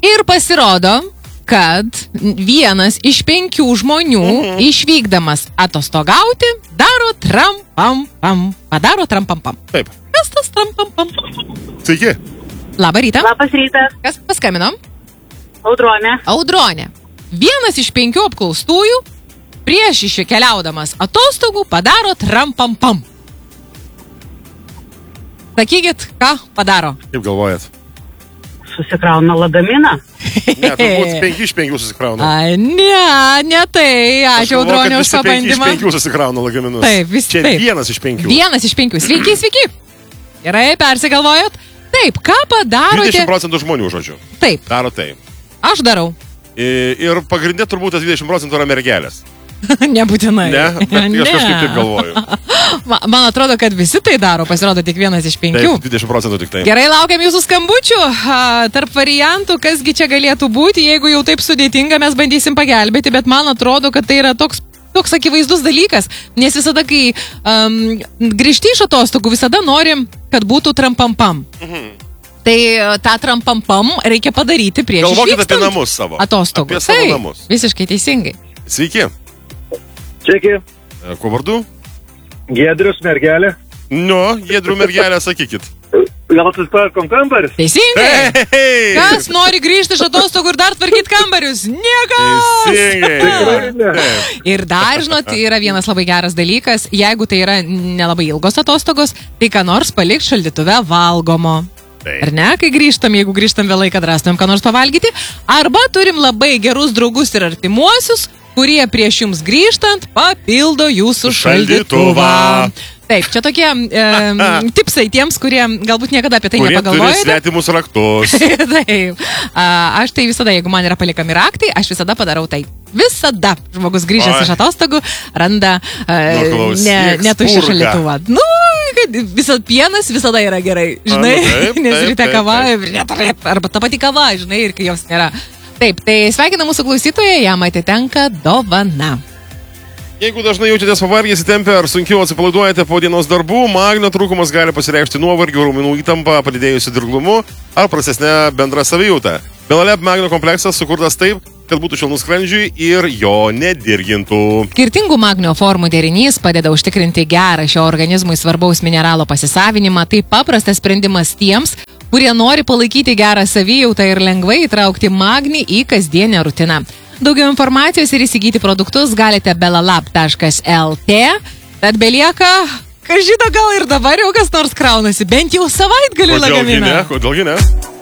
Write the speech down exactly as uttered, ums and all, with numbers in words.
Ir pasirodo, kad vienas iš penkių žmonių mhm. išvykdamas atostogauti daro tram-pam-pam. Padaro tram-pam-pam. Taip. Kas tas tram-pam-pam? Sveiki. Labą rytą. Labas rytas. Kas paskambino? Audronė. Audronė. Vienas iš penkių apklaustųjų prieš iškeliaudamas atostogų padaro tram-pam-pam. Sakykit, ką padaro? Kaip galvojat? Susikrauna ladaminą. Ne, turbūt penki iš penkių susikrauna. A, ne, ne tai. Ačiū, Audronė, už pabandymą. penki iš penkių susikrauna lagaminus. Taip, vis Čia taip. vienas iš penkių. Vienas iš penkių. Sveiki, sveiki. Gerai, persigalvojot. Taip, ką padarote? dvidešimt procentų žmonių, žodžiu. Taip. Daro taip. Aš darau. Ir pagrindė turbūt tas dvidešimt procentų yra mergelės. Nebūtinai. Ne, bet aš kažkaip taip galvoju. Man atrodo, kad visi tai daro, pasirodo tik vienas iš penkių. Taip, dvidešimt procentų tik tai. Gerai, laukiam jūsų skambučių. Tarp variantų, kasgi čia galėtų būti, jeigu jau taip sudėtinga, mes bandysim pagelbėti, bet man atrodo, kad tai yra toks, toks akivaizdus dalykas, nes visada, kai um, grįžti iš atostogų, visada norim, kad būtų trampampam. Mhm. Tai tą trampampam reikia padaryti prieš išvykstant. Galvokit apie namus savo. Atostogų. Apie savo tai, namus. Visiškai teisingai. Sveiki. Sveiki. Kuo vardu? Giedrius, mergelė. Nu, Giedrių mergelę, sakykit. Gal susitvarkom kambaris? Teisingai. Hey! Kas nori grįžti iš atostogų ir dar tvarkyti kambarius? Niekas. Teisingai. Ir dar, žinot, yra vienas labai geras dalykas. Jeigu tai yra nelabai ilgos atostogos, tai ką nors palik šaldytuve valgomo. Ar ne, kai grįžtam, jeigu grįžtam vėlai, kad rastumėm ką nors pavalgyti. Arba turim labai gerus draugus ir artimuosius, kurie prieš jums grįžtant papildo jūsų šaldytuvą. Taip, čia tokie e, tipsai tiems, kurie galbūt niekada apie tai kurie nepagalvojate. Kurie turi svetimus raktus. Taip. A, aš tai visada, jeigu man yra palikami raktai, aš visada padarau tai. Visada žmogus grįžęs Oi. Iš atostogų randa uh, ne, netušį šaldytuvą. Nu, visas pienas visada yra gerai, žinai, A, nu, taip, nes taip, ryte taip, kava, taip. arba ta pati kava, žinai, ir kai jos nėra. Taip, tai sveikina mūsų klausytoja, jam atitenka dovana. Jeigu dažnai jaučiatės pavargęs įtempę ar sunkiau atsipalaiduojate po dienos darbų, magnio trūkumas gali pasireikšti nuovargiu, raumenų įtampa, padidėjusiu dirglumu ar prastesnė bendra savijauta. Belaleb magnio kompleksas sukurtas taip, kad būtų švelnus skrandžiui ir jo nedirgintų. Skirtingų magnio formų derinys padeda užtikrinti gerą šio organizmui svarbaus mineralo pasisavinimą. Tai paprastas sprendimas tiems, kurie nori palaikyti gerą savijautą ir lengvai įtraukti magnį į kasdienę rutiną. Daugiau informacijos ir įsigyti produktus galite belalab taškas lt. Tad belieka, kas žino, gal ir dabar jau kas nors kraunasi, bent jau savaitgalį lagaminą. Kodėlgi ne? Kodėlgi ne?